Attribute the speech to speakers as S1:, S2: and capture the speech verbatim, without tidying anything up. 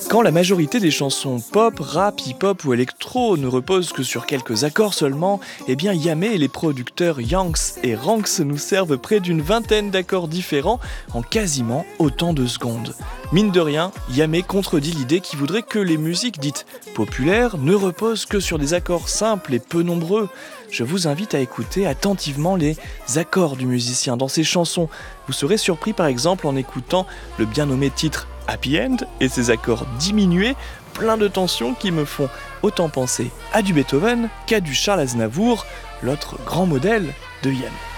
S1: Quand la majorité des chansons pop, rap, hip-hop ou électro ne reposent que sur quelques accords seulement, eh bien Yamé et les producteurs Yanks et Ranks nous servent près d'une vingtaine d'accords différents en quasiment autant de secondes. Mine de rien, Yamé contredit l'idée qui voudrait que les musiques dites populaires ne reposent que sur des accords simples et peu nombreux. Je vous invite à écouter attentivement les accords du musicien dans ses chansons. Vous serez surpris par exemple en écoutant le bien nommé titre Happy End et ses accords diminués, plein de tensions qui me font autant penser à du Beethoven qu'à du Charles Aznavour, l'autre grand modèle de Yamé.